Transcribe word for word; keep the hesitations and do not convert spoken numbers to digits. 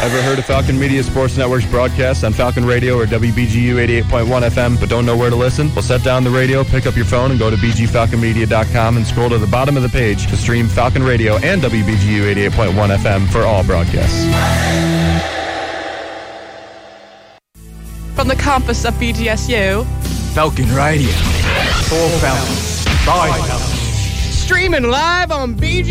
Ever heard of Falcon Media Sports Network's broadcast on Falcon Radio or W B G U eighty-eight point one F M but don't know where to listen? Well, set down the radio, pick up your phone, and go to b g falcon media dot com and scroll to the bottom of the page to stream Falcon Radio and W B G U eighty-eight point one F M for all broadcasts. From the campus of B G S U, Falcon Radio. For Falcons. By Falcons. streaming live on B G